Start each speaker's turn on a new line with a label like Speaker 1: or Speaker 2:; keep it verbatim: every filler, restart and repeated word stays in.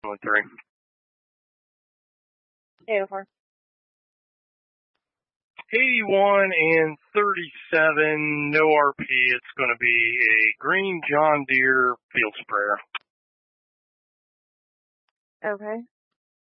Speaker 1: One, three.
Speaker 2: eight oh four.
Speaker 1: eighty-one and thirty-seven, no R P. It's going to be a green John Deere field sprayer.
Speaker 2: Okay.